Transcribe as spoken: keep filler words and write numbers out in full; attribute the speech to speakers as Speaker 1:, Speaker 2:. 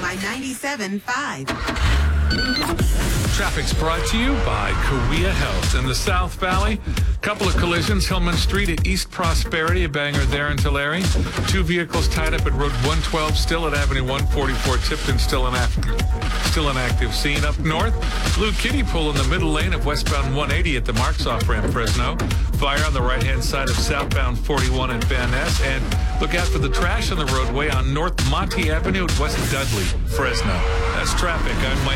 Speaker 1: by ninety-seven point five.
Speaker 2: Traffic's brought to you by Cahuilla Health. In the South Valley, couple of collisions. Hillman Street at East Prosperity, a banger there in Tulare. Two vehicles tied up at Road one twelve, still at Avenue one forty-four. Tipton, still an active, still an active scene. Up north, blue kiddie pool in the middle lane of westbound one eighty at the Marks off ramp, Fresno. Fire on the right-hand side of southbound forty-one at Van Ness. And look out for the trash on the roadway on North Monty Avenue at West Dudley, Fresno. That's traffic. I'm Mike.